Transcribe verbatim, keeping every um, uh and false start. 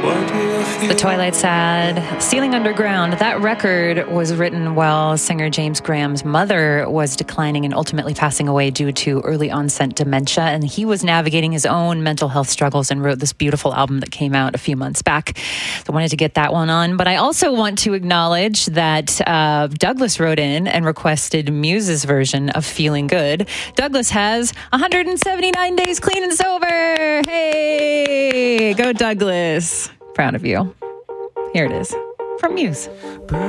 The Twilight Sad, Stealing Underground. That record was written while singer James Graham's mother was declining and ultimately passing away due to early onset dementia. And he was navigating his own mental health struggles and wrote this beautiful album that came out a few months back. So I wanted to get that one on. But I also want to acknowledge that uh, Douglas wrote in and requested Muse's version of Feeling Good. Douglas has one hundred seventy-nine days clean and sober. Hey, go Douglas. Proud of you. Here it is from Muse.